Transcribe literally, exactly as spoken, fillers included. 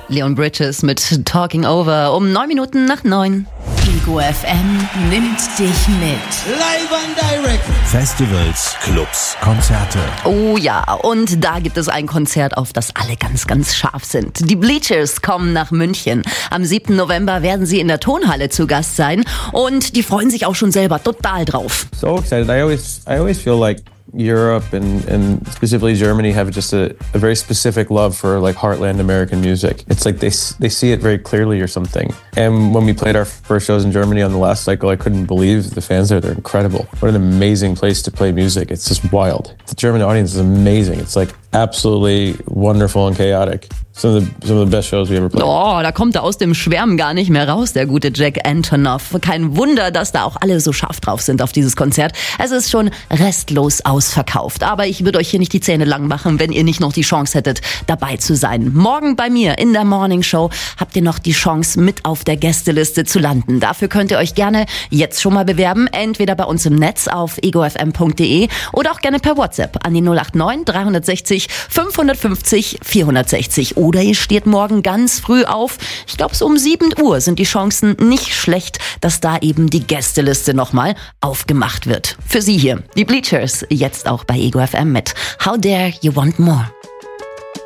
Leon Bridges mit Talking Over um neun Minuten nach neun. Ego F M nimmt dich mit. Live and direct. Festivals, Clubs, Konzerte. Oh ja, und da gibt es ein Konzert, auf das alle ganz, ganz scharf sind. Die Bleachers kommen nach München. Am siebten November werden sie in der Tonhalle zu Gast sein und die freuen sich auch schon selber total drauf. So excited. I always, I always feel like Europe and, and specifically Germany have just a, a very specific love for like heartland American music. It's like they they see it very clearly or something. And when we played our first shows in Germany on the last cycle, I couldn't believe the fans there. They're incredible. What an amazing place to play music. It's just wild. The German audience is amazing. It's like absolutely wonderful and chaotic. Some of the, some of the best shows we ever played. Oh, da kommt er aus dem Schwärmen gar nicht mehr raus, der gute Jack Antonoff. Kein Wunder, dass da auch alle so scharf drauf sind auf dieses Konzert. Es ist schon restlos ausverkauft. Aber ich würde euch hier nicht die Zähne lang machen, wenn ihr nicht noch die Chance hättet, dabei zu sein. Morgen bei mir in der Morning Show habt ihr noch die Chance, mit auf der Gästeliste zu landen. Dafür könnt ihr euch gerne jetzt schon mal bewerben. Entweder bei uns im Netz auf ego f m punkt d e oder auch gerne per WhatsApp an die null acht neun drei sechs null fünf fünf null vier sechs null. Oder ihr steht morgen ganz früh auf. Ich glaube, so um sieben Uhr sind die Chancen nicht schlecht, dass da eben die Gästeliste nochmal aufgemacht wird. Für Sie hier, die Bleachers, jetzt auch bei Ego F M mit How Dare You Want More.